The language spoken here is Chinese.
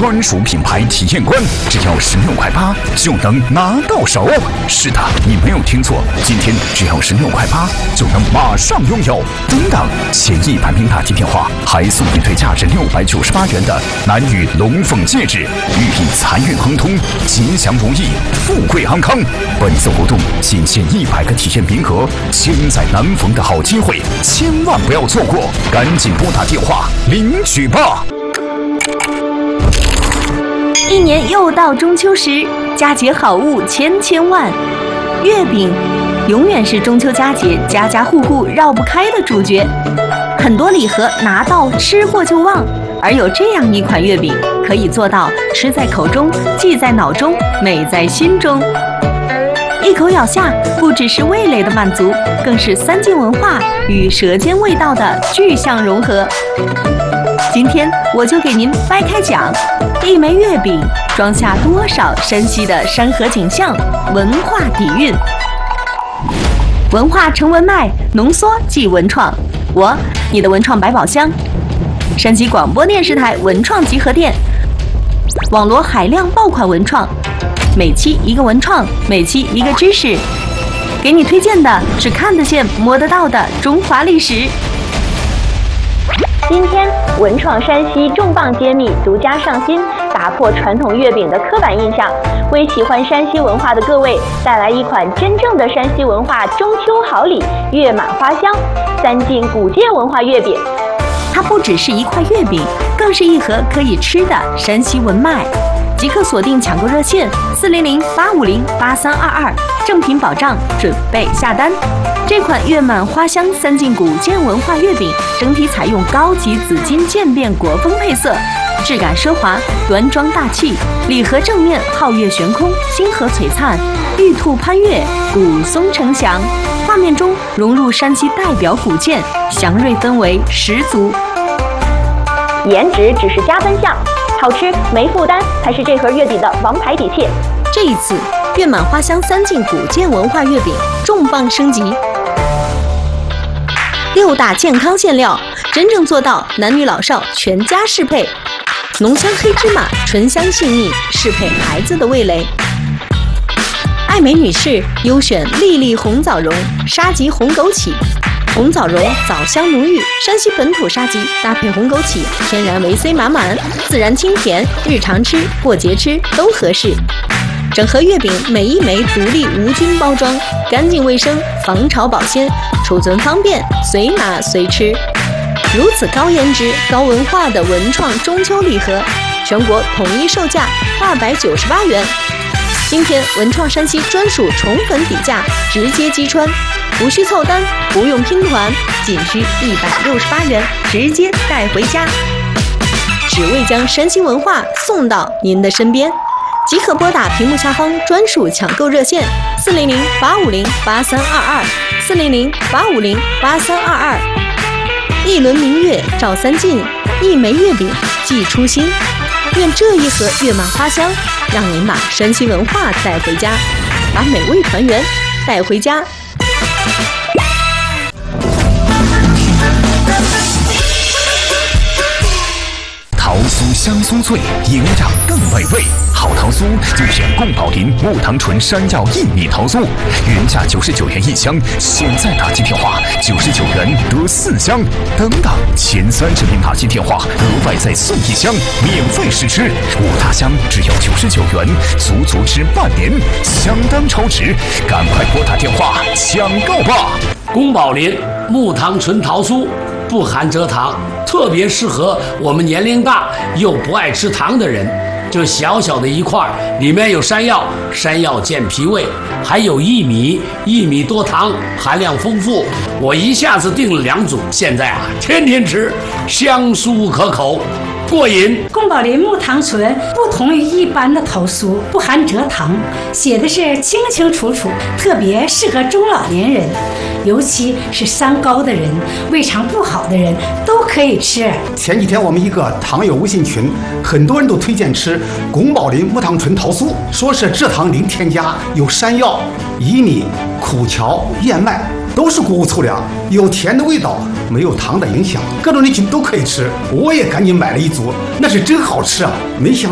专属品牌体验官，只要16.8块就能拿到手。是的，你没有听错，今天只要16.8块就能马上拥有。等等，前100名打进电话还送一对价值698元的男女龙凤戒指，寓意财运亨通、吉祥如意、富贵安康。本次活动仅限100个体验名额，千载难逢的好机会，千万不要错过，赶紧拨打电话领取吧！ 一年又到中秋时，佳节好物千万，月饼永远是中秋佳节家家户户绕不开的主角。很多礼盒拿到吃过就忘，而有这样一款月饼，可以做到吃在口中，记在脑中，美在心中。一口咬下，不只是味蕾的满足，更是三晋文化与舌尖味道的具象融合。今天我就给您掰开讲，一枚月饼装下多少山西的山河景象、文化底蕴。文化成文脉，浓缩即文创。你的文创百宝箱，山西广播电视台文创集合店，网罗海量爆款文创，每期一个文创，每期一个知识，给你推荐的是看得见摸得到的中华历史。 今天文创山西重磅揭秘，独家上新，打破传统月饼的刻板印象，为喜欢山西文化的各位带来一款真正的山西文化中秋好礼——月满花香三晋古界文化月饼。 它不只是一块月饼，更是一盒可以吃的山西文脉。即刻锁定抢购热线400-850-8322，正品保障，准备下单。这款月满花香三晋古建文化月饼，整体采用高级紫金渐变国风配色，质感奢华，端庄大气。礼盒正面皓月悬空，星河璀璨，玉兔攀月，古松呈祥。画面中融入山西代表古建，祥瑞氛围十足。 颜值只是加分项，好吃没负担才是这盒月饼的王牌底气。 这一次月满花香三晋古建文化月饼重磅升级，6大健康馅料，真正做到男女老少全家适配。浓香黑芝麻，醇香细腻，适配孩子的味蕾。爱美女士优选粒粒红枣蓉、沙棘红枸杞。红枣蓉枣香浓郁，山西本土沙棘搭配红枸杞，天然维 C 满满，自然清甜，日常吃、过节吃都合适。整盒月饼每一枚独立无菌包装，干净卫生，防潮保鲜，储存方便，随拿随吃。如此高颜值、高文化的文创中秋礼盒，全国统一售价298元。今天文创山西专属宠粉底价，直接击穿，无需凑单，不用拼团，仅需168元，直接带回家，只为将山西文化送到您的身边。即可拨打屏幕下方专属抢购热线400-850-8322，400-850-8322。一轮明月照三晋，一枚月饼寄初心。愿这一盒月满花香，让您把山西文化带回家，把美味团圆带回家。 桃酥香酥脆，营养更美味。好桃酥就选贡宝林木糖醇山药薏米桃酥，原价99元1箱，现在打进电话99元得4箱。等等，前30名打进电话，额外再送1箱，免费试吃。5大箱只要99元，足足吃半年，相当超值。赶快拨打电话抢购吧！ 宫保林木糖醇桃酥不含蔗糖，特别适合我们年龄大又不爱吃糖的人。就小小的一块，里面有山药，山药健脾胃，还有薏米，薏米多糖，含量丰富。我一下子订了2组，现在天天吃，香酥可口，过瘾。 宫保林木糖醇不同于一般的桃酥，不含蔗糖，写的是清清楚楚，特别适合中老年人，尤其是三高的人、胃肠不好的人都可以吃。 前几天我们一个糖友微信群，很多人都推荐吃宫保林木糖醇桃酥，说是蔗糖零添加，有山药、薏米、苦荞、燕麦，都是谷物粗粮，有甜的味道，没有糖的影响，各种人群都可以吃。我也赶紧买了1组，那是真好吃啊！没想